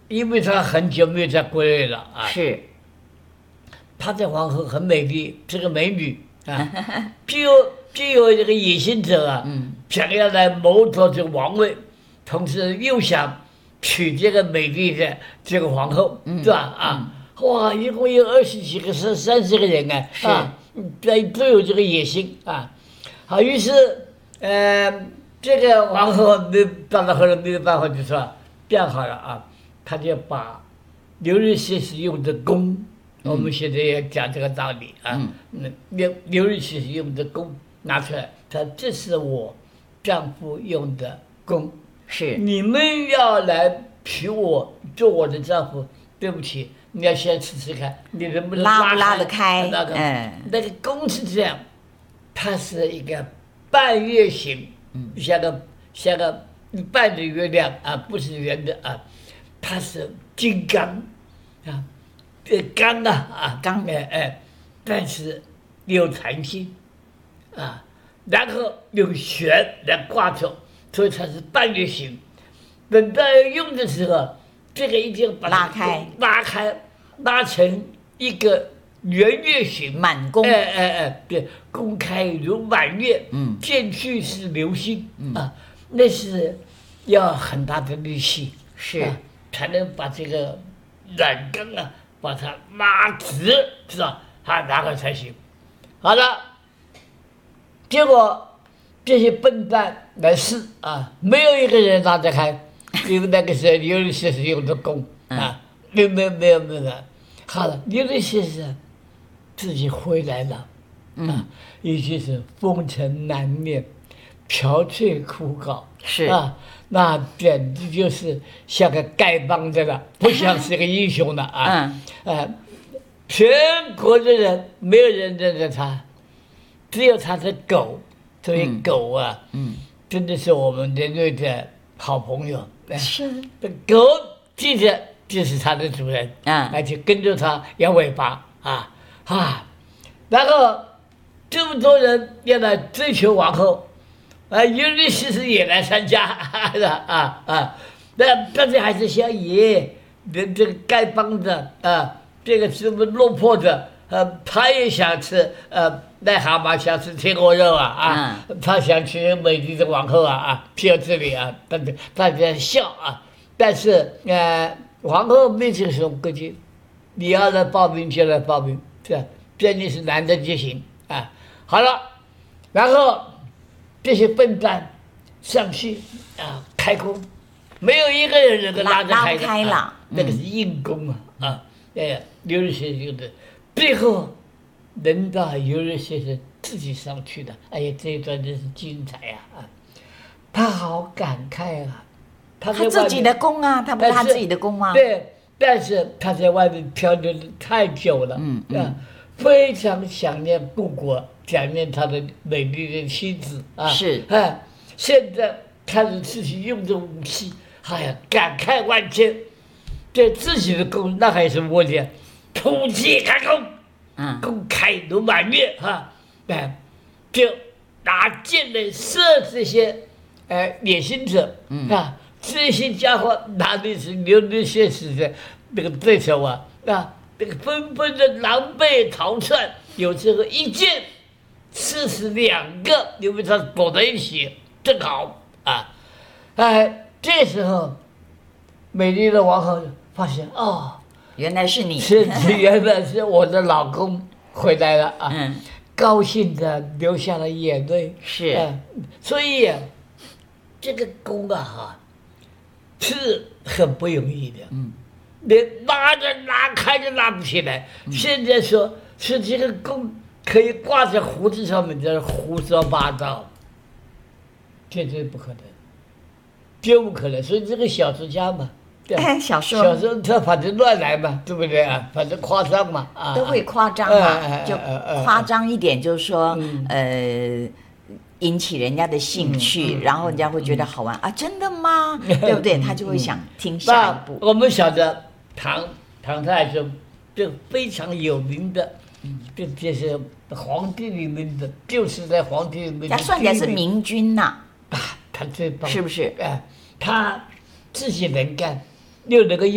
因为她很久没有在国内了啊。 是。 她在皇后很美丽，是个美女啊。就有这个野心者啊，想要来谋夺这个王位，同时又想娶这个美丽的这个皇后，是吧？啊，哇，一共有20几个、30个人啊，都有这个野心啊。好，于是这个皇后到了后来没有办法，就说这样好了啊，他就把刘日谢使用的弓，我们现在也讲这个道理啊，刘日谢使用的弓拿出来，他这是我丈夫用的弓， 是你们要来娶我做我的丈夫，对不起，你要先试试看，你能不能拉得开？ 那个弓是这样，它是一个半月形，像个半的月亮啊，不是圆的啊，它是金刚啊，钢钢但是有弹性啊，然后用弦来挂着，所以它是半月形。等到用的时候，这个一定要把它拉成一个圆月形， 满弓。 对，弓开如满月，箭去是流星啊，那是要很大的力气， 是才能把这个软根啊，把它拉直，是吧？然后才行。好了，结果这些笨蛋来试啊，没有一个人拉得开，因为那个时候刘律师是用的弓啊，没有。好了，刘律师是自己回来了，已经是风尘难面，憔悴枯槁， 是啊，那简直就是像个丐帮的了，不像是个英雄了啊！全国的人没有人认得他，只有他的狗，所以狗啊，真的是我们人类的好朋友。 是， 狗记着就是他的主人而且跟着他摇尾巴然后这么多人要来追求王后。尤利西斯也来参加那大家还是想爷这个丐帮的这个什么落魄的他也想吃癞蛤蟆想吃天鹅肉他想娶美丽的王后去到这里大家笑但是皇后没这种规矩，你要来报名就来报名，是吧？这里是男的就行好了，然后。这些笨蛋上去开弓，没有一个人能够拉得开的那个是硬弓刘日先生的，最后轮到刘日先生自己上去的。哎呀，这一段真是精彩他好感慨他自己的弓他不是他自己的弓吗？ 对，但是他在外面漂流的太久了，非常想念故国。想念他的美丽的妻子是现在看着自己用的武器，感慨万千。对自己的弓那还有什么问题？突击开弓，弓开如满月就拿箭来射这些野心者这些家伙哪里是流离现实的那个对手那个纷纷的狼狈逃窜，有这个一箭。42个，因为他躲在一起，正好这时候，美丽的王后发现原来是你， 原来是我的老公回来了高兴的流下了眼泪。 是所以这个弓是很不容易的，你拉开就拉不起来。现在说是这个弓。可以挂在胡子上面，这胡说八道，绝对不可能，绝不可能。所以这个小说家嘛， 小说他反正乱来嘛，对不对反正夸张嘛都会夸张就夸张一点，就是说引起人家的兴趣，然后人家会觉得好玩真的吗？对不对？他就会想听下一步。 我们晓得唐太宗这非常有名的。这是皇帝里面的，就是在皇帝里面的， 他算起来是明君他最棒， 是不是？ 他自己能干，又能够